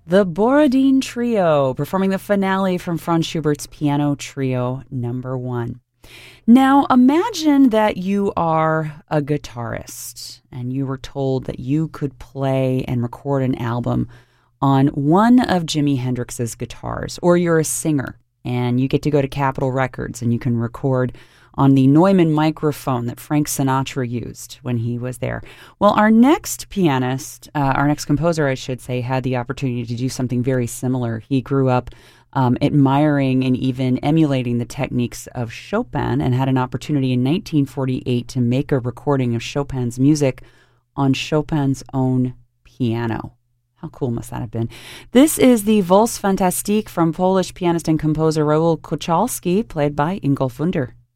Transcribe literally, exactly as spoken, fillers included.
The Borodin Trio, performing the finale from Franz Schubert's Piano Trio Number One. Now, imagine that you are a guitarist and you were told that you could play and record an album on one of Jimi Hendrix's guitars, or you're a singer and you get to go to Capitol Records and you can record on the Neumann microphone that Frank Sinatra used when he was there. Well, our next pianist, uh, our next composer, I should say, had the opportunity to do something very similar. He grew up um, admiring and even emulating the techniques of Chopin and had an opportunity in nineteen forty-eight to make a recording of Chopin's music on Chopin's own piano. How cool must that have been? This is the Waltz Fantastique from Polish pianist and composer Raoul Kochalski, played by Ingolf Wunder.